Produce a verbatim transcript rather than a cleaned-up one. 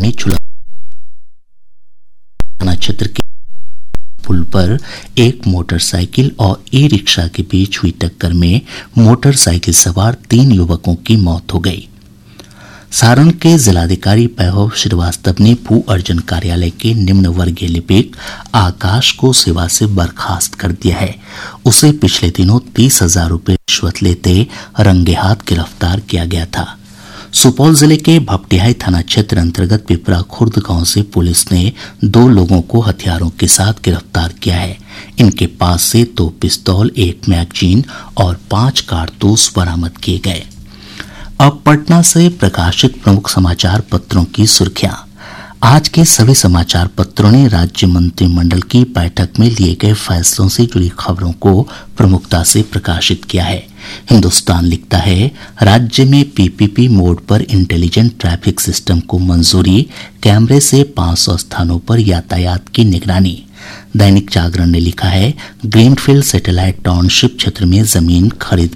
ने चुला थाना क्षेत्र के पुल पर एक मोटरसाइकिल और ई रिक्शा के बीच हुई टक्कर में मोटरसाइकिल सवार तीन युवकों की मौत हो गई। सारण के जिलाधिकारी वैभव श्रीवास्तव ने भू अर्जन कार्यालय के निम्न वर्गीय लिपिक आकाश को सेवा से बर्खास्त कर दिया है। उसे पिछले दिनों तीस हजार रूपये रिश्वत लेते रंगे हाथ गिरफ्तार किया गया था। सुपौल जिले के भपटियाही थाना क्षेत्र अंतर्गत पिपरा खुर्द गांव से पुलिस ने दो लोगों को हथियारों के साथ गिरफ्तार किया है। इनके पास से दो पिस्तौल, एक मैगजीन और पांच कारतूस बरामद किए गए। अब पटना से प्रकाशित प्रमुख समाचार पत्रों की सुर्खियां। आज के सभी समाचार पत्रों ने राज्य मंत्रिमंडल की बैठक में लिए गए फैसलों से जुड़ी खबरों को प्रमुखता से प्रकाशित किया है। हिंदुस्तान लिखता है, राज्य में पीपीपी मोड पर इंटेलिजेंट ट्रैफिक सिस्टम को मंजूरी, कैमरे से पाँच सौ स्थानों पर यातायात की निगरानी। दैनिक जागरण ने लिखा है, ग्रीनफील्ड सैटेलाइट टाउनशिप क्षेत्र में जमीन खरीद